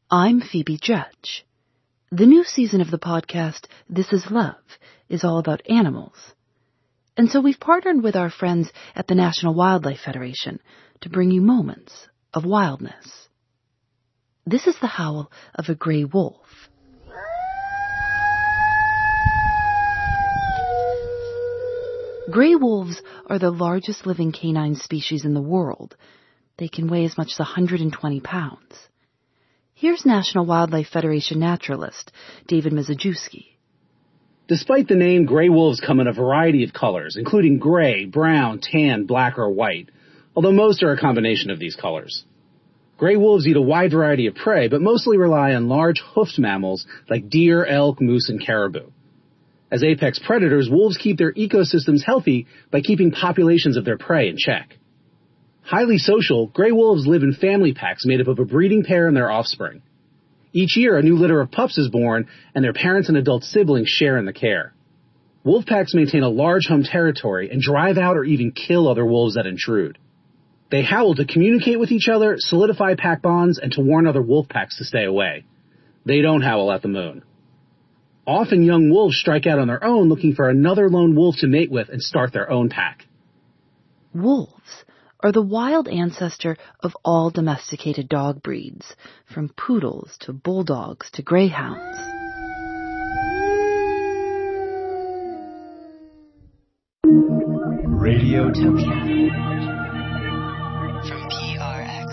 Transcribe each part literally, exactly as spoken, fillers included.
I'm Phoebe Judge. The new season of the podcast, This Is Love, is all about animals. And so we've partnered with our friends at the National Wildlife Federation to bring you moments of wildness. This is the howl of a gray wolf. Gray wolves are the largest living canine species in the world. They can weigh as much as one hundred twenty pounds. Here's National Wildlife Federation naturalist David Mizejewski. Despite the name, gray wolves come in a variety of colors, including gray, brown, tan, black, or white, although most are a combination of these colors. Gray wolves eat a wide variety of prey, but mostly rely on large hoofed mammals like deer, elk, moose, and caribou. As apex predators, wolves keep their ecosystems healthy by keeping populations of their prey in check. Highly social, gray wolves live in family packs made up of a breeding pair and their offspring. Each year, a new litter of pups is born, and their parents and adult siblings share in the care. Wolf packs maintain a large home territory and drive out or even kill other wolves that intrude. They howl to communicate with each other, solidify pack bonds, and to warn other wolf packs to stay away. They don't howl at the moon. Often young wolves strike out on their own looking for another lone wolf to mate with and start their own pack. Wolves are the wild ancestor of all domesticated dog breeds, from poodles to bulldogs to greyhounds. Radiotopia from P R X.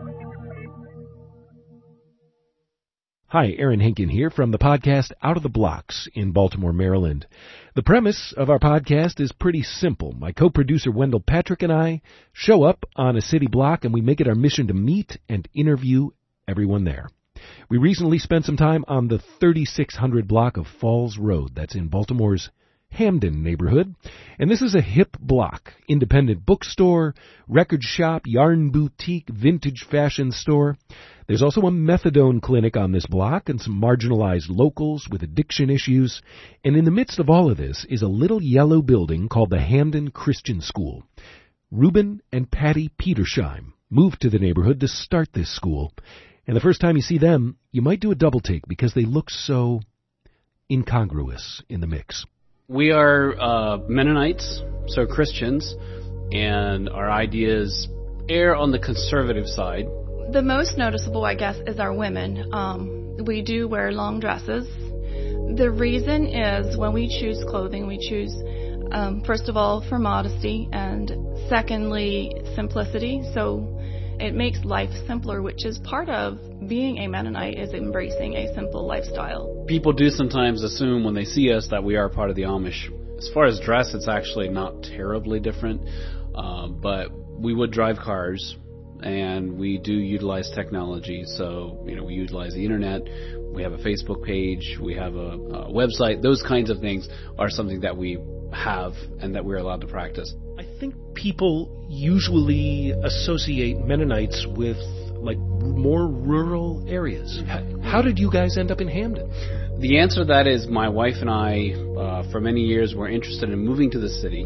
Hi, Aaron Hinkin here from the podcast Out of the Blocks in Baltimore, Maryland. The premise of our podcast is pretty simple. My co-producer Wendell Patrick and I show up on a city block and we make it our mission to meet and interview everyone there. We recently spent some time on the thirty-six hundred block of Falls Road. That's in Baltimore's Hamden neighborhood. And this is a hip block. Independent bookstore, record shop, yarn boutique, vintage fashion store. There's also a methadone clinic on this block and some marginalized locals with addiction issues. And in the midst of all of this is a little yellow building called the Hamden Christian School. Reuben and Patty Petersheim moved to the neighborhood to start this school. And the first time you see them, you might do a double take because they look so incongruous in the mix. We are uh, Mennonites, so Christians, and our ideas err on the conservative side. The most noticeable, I guess, is our women. Um, we do wear long dresses. The reason is when we choose clothing, we choose, um, first of all, for modesty, and secondly, simplicity. So it makes life simpler, which is part of being a Mennonite, is embracing a simple lifestyle. People do sometimes assume when they see us that we are part of the Amish. As far as dress, it's actually not terribly different, uh, but we would drive cars. And we do utilize technology, so, you know, we utilize the internet, we have a Facebook page, we have a, a website. Those kinds of things are something that we have and that we're allowed to practice. I think people usually associate Mennonites with, like, more rural areas. How, how did you guys end up in Hamden? The answer to that is my wife and I, uh, for many years, were interested in moving to the city,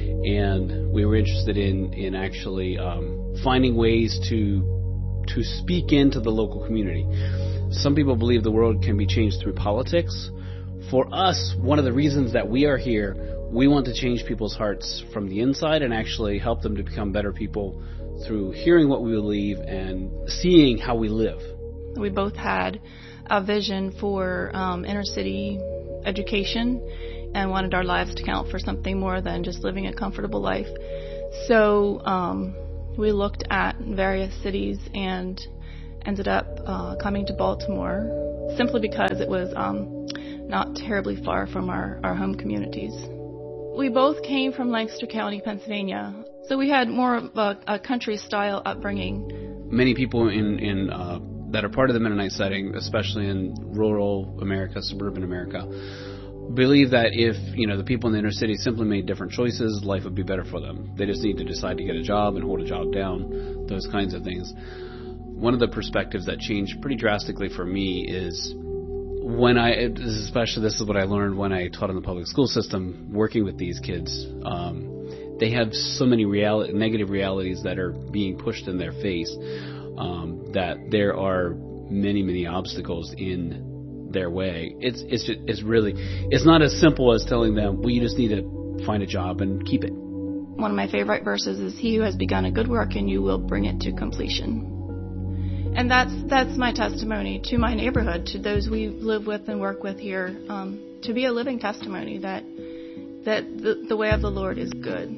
and we were interested in, in actually um, finding ways to to speak into the local community. Some people believe the world can be changed through politics. For us, one of the reasons that we are here, we want to change people's hearts from the inside and actually help them to become better people through hearing what we believe and seeing how we live. We both had a vision for um, inner city education and wanted our lives to count for something more than just living a comfortable life. So um, we looked at various cities and ended up uh, coming to Baltimore simply because it was um, not terribly far from our, our home communities. We both came from Lancaster County, Pennsylvania, so we had more of a, a country-style upbringing. Many people in, in uh, that are part of the Mennonite setting, especially in rural America, suburban America, believe that if, you know, the people in the inner city simply made different choices, life would be better for them. They just need to decide to get a job and hold a job down, those kinds of things. One of the perspectives that changed pretty drastically for me is when I, especially this is what I learned when I taught in the public school system, working with these kids. Um, they have so many reality, negative realities that are being pushed in their face, um, that there are many, many obstacles in their way. It's it's just, it's really it's not as simple as telling them, well, you just need to find a job and keep it. One of my favorite verses is, "He who has begun a good work in you will bring it to completion." And that's that's my testimony to my neighborhood, to those we live with and work with here, um, to be a living testimony that that the, the way of the Lord is good.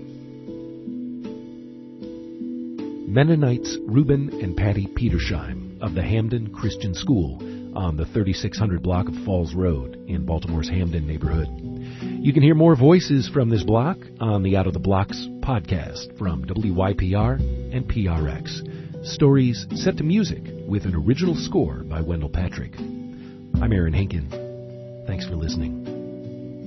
Mennonites Reuben and Patty Petersheim of the Hamden Christian School on the thirty-six hundred block of Falls Road in Baltimore's Hamden neighborhood. You can hear more voices from this block on the Out of the Blocks podcast from W Y P R and P R X. Stories set to music with an original score by Wendell Patrick. I'm Aaron Hinkin. Thanks for listening.